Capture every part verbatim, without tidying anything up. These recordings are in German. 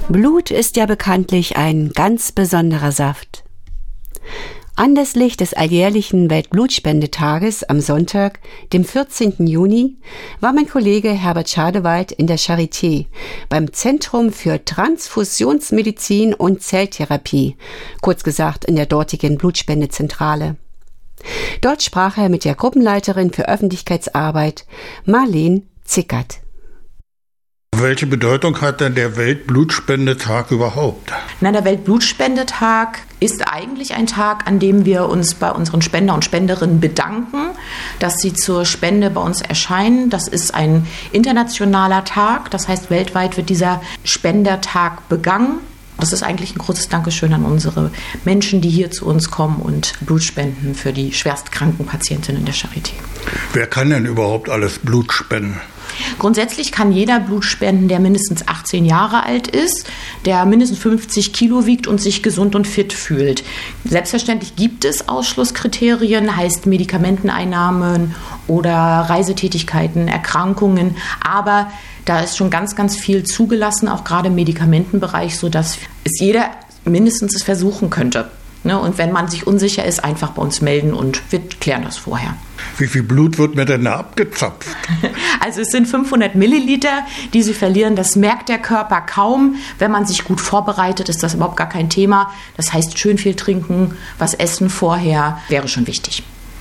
Blut ist ja bekanntlich ein ganz besonderer Saft. Anlässlich des alljährlichen Weltblutspendetages am Sonntag, dem vierzehnten Juni, war mein Kollege Herbert Schadewald in der Charité beim Zentrum für Transfusionsmedizin und Zelltherapie, kurz gesagt in der dortigen Blutspendezentrale. Dort sprach er mit der Gruppenleiterin für Öffentlichkeitsarbeit, Marleen Zickert. Welche Bedeutung hat denn der Weltblutspendetag überhaupt? Na, der Weltblutspendetag ist eigentlich ein Tag, an dem wir uns bei unseren Spender und Spenderinnen bedanken, dass sie zur Spende bei uns erscheinen. Das ist ein internationaler Tag, das heißt, weltweit wird dieser Spendertag begangen. Das ist eigentlich ein großes Dankeschön an unsere Menschen, die hier zu uns kommen und Blut spenden für die schwerstkranken Patientinnen der Charité. Wer kann denn überhaupt alles Blut spenden? Grundsätzlich kann jeder Blut spenden, der mindestens achtzehn Jahre alt ist, der mindestens fünfzig Kilo wiegt und sich gesund und fit fühlt. Selbstverständlich gibt es Ausschlusskriterien, heißt Medikamenteneinnahmen oder Reisetätigkeiten, Erkrankungen, aber da ist schon ganz, ganz viel zugelassen, auch gerade im Medikamentenbereich, sodass es jeder mindestens es versuchen könnte. Und wenn man sich unsicher ist, einfach bei uns melden und wir klären das vorher. Wie viel Blut wird mir denn da abgezapft? Also es sind fünfhundert Milliliter, die Sie verlieren. Das merkt der Körper kaum. Wenn man sich gut vorbereitet, ist das überhaupt gar kein Thema. Das heißt, schön viel trinken, was essen vorher, wäre schon wichtig.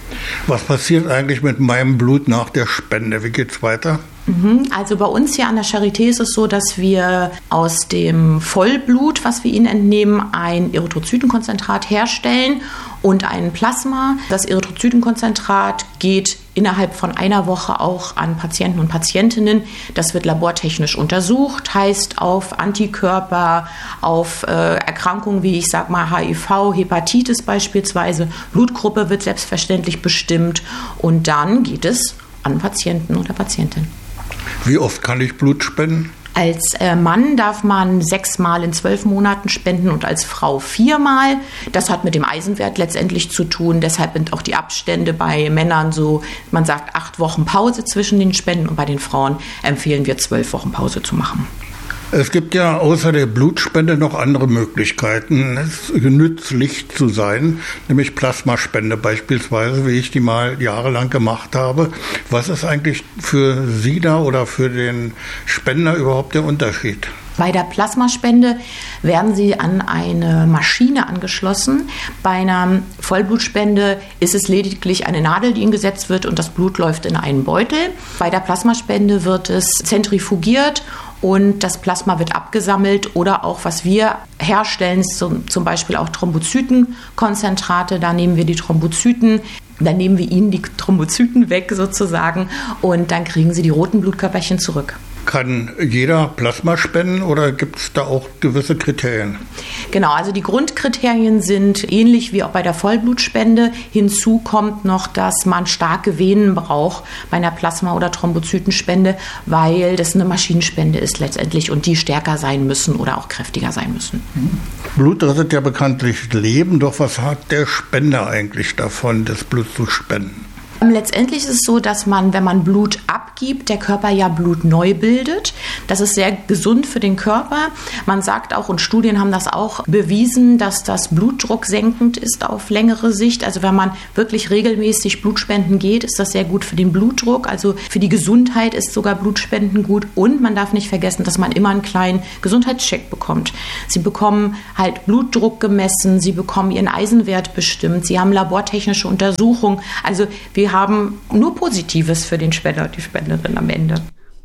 Was passiert eigentlich mit meinem Blut nach der Spende? Wie geht's weiter? Also bei uns hier an der Charité ist es so, dass wir aus dem Vollblut, was wir ihnen entnehmen, ein Erythrozytenkonzentrat herstellen und ein Plasma. Das Erythrozytenkonzentrat geht innerhalb von einer Woche auch an Patienten und Patientinnen. Das wird labortechnisch untersucht, heißt auf Antikörper, auf äh, Erkrankungen wie ich sag mal H I V, Hepatitis beispielsweise. Blutgruppe wird selbstverständlich bestimmt und dann geht es an Patienten oder Patientin. Wie oft kann ich Blut spenden? Als äh, Mann darf man sechsmal in zwölf Monaten spenden und als Frau viermal. Das hat mit dem Eisenwert letztendlich zu tun. Deshalb sind auch die Abstände bei Männern so, man sagt acht Wochen Pause zwischen den Spenden und bei den Frauen empfehlen wir zwölf Wochen Pause zu machen. Es gibt ja außer der Blutspende noch andere Möglichkeiten, nützlich zu sein, nämlich Plasmaspende beispielsweise, wie ich die mal jahrelang gemacht habe. Was ist eigentlich für Sie da oder für den Spender überhaupt der Unterschied? Bei der Plasmaspende werden Sie an eine Maschine angeschlossen. Bei einer Vollblutspende ist es lediglich eine Nadel, die Ihnen gesetzt wird und das Blut läuft in einen Beutel. Bei der Plasmaspende wird es zentrifugiert und das Plasma wird abgesammelt oder auch, was wir herstellen, ist zum, zum Beispiel auch Thrombozytenkonzentrate. Da nehmen wir die Thrombozyten, dann nehmen wir Ihnen die Thrombozyten weg sozusagen und dann kriegen Sie die roten Blutkörperchen zurück. Kann jeder Plasma spenden oder gibt es da auch gewisse Kriterien? Genau, also die Grundkriterien sind ähnlich wie auch bei der Vollblutspende. Hinzu kommt noch, dass man starke Venen braucht bei einer Plasma- oder Thrombozytenspende, weil das eine Maschinenspende ist letztendlich und die stärker sein müssen oder auch kräftiger sein müssen. Blut rettet ja bekanntlich Leben, doch was hat der Spender eigentlich davon, das Blut zu spenden? Letztendlich ist es so, dass man, wenn man Blut abgibt, der Körper ja Blut neu bildet. Das ist sehr gesund für den Körper. Man sagt auch, und Studien haben das auch bewiesen, dass das Blutdruck senkend ist auf längere Sicht. Also wenn man wirklich regelmäßig Blutspenden geht, ist das sehr gut für den Blutdruck. Also für die Gesundheit ist sogar Blutspenden gut. Und man darf nicht vergessen, dass man immer einen kleinen Gesundheitscheck bekommt. Sie bekommen halt Blutdruck gemessen, sie bekommen ihren Eisenwert bestimmt, sie haben labortechnische Untersuchungen. Also wir haben nur Positives für den Spender und die Spenderin am Ende.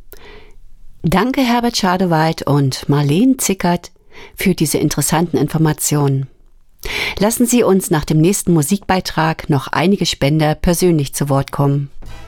Danke Herbert Schadewald und Marleen Zickert für diese interessanten Informationen. Lassen Sie uns nach dem nächsten Musikbeitrag noch einige Spender persönlich zu Wort kommen.